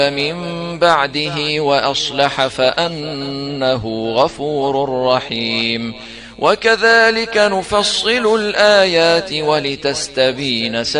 من بعده وأصلح فأنه غفور رحيم. وكذلك نفصل الآيات ولتستبين